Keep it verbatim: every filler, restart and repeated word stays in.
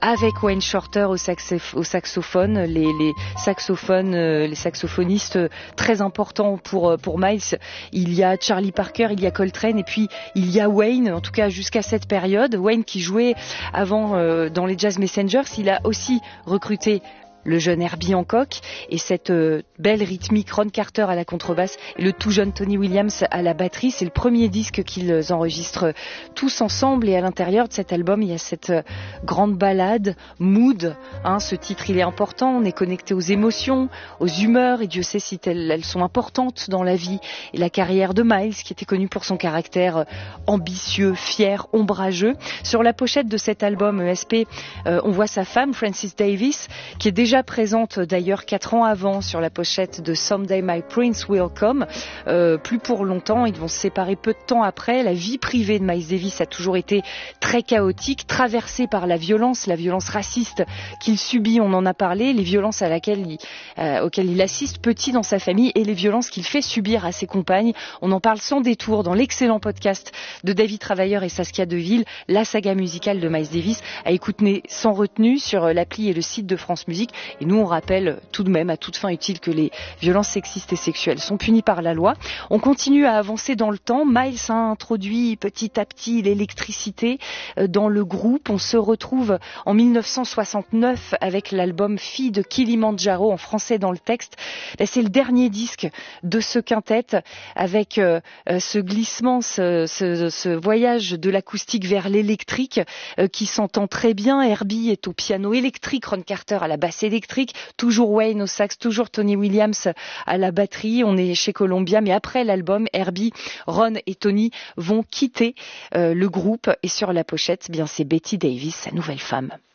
avec Wayne Shorter au, saxof- au saxophone, les, les saxophones, euh, les saxophonistes très importants pour pour Miles. Il y a Charlie Parker, il y a Coltrane, et puis il y a Wayne. En tout cas, jusqu'à cette période, Wayne qui jouait avant euh, dans les Jazz Messengers, il a aussi recruté le jeune Herbie Hancock et cette euh, belle rythmique Ron Carter à la contrebasse et le tout jeune Tony Williams à la batterie. C'est le premier disque qu'ils enregistrent tous ensemble, et à l'intérieur de cet album il y a cette euh, grande ballade Mood, hein, ce titre il est important, on est connecté aux émotions, aux humeurs, et Dieu sait si elles, elles sont importantes dans la vie et la carrière de Miles, qui était connu pour son caractère euh, ambitieux, fier, ombrageux. Sur la pochette de cet album E S P, euh, on voit sa femme Frances Davis, qui est déjà présente d'ailleurs quatre ans avant sur la pochette de Someday My Prince Will Come. Euh, plus pour longtemps, ils vont se séparer peu de temps après. La vie privée de Miles Davis a toujours été très chaotique, traversée par la violence, la violence raciste qu'il subit, on en a parlé, les violences à laquelle il, euh, auxquelles il assiste petit dans sa famille, et les violences qu'il fait subir à ses compagnes. On en parle sans détour dans l'excellent podcast de David Travailleur et Saskia Deville, la saga musicale de Miles Davis, à écouter sans retenue sur l'appli et le site de France Musique. Et nous, on rappelle tout de même, à toute fin utile, que les violences sexistes et sexuelles sont punies par la loi. On continue à avancer dans le temps. Miles a introduit petit à petit l'électricité dans le groupe. On se retrouve en mille neuf cent soixante-neuf avec l'album Fille de Kilimandjaro, en français dans le texte. Là, c'est le dernier disque de ce quintet, avec euh, ce glissement, ce, ce, ce voyage de l'acoustique vers l'électrique euh, qui s'entend très bien. Herbie est au piano électrique, Ron Carter à la basse électrique, toujours Wayne au sax, toujours Tony Williams à la batterie. On est chez Columbia, mais après l'album, Herbie, Ron et Tony vont quitter euh, le groupe, et sur la pochette, bien c'est Betty Davis, sa nouvelle femme.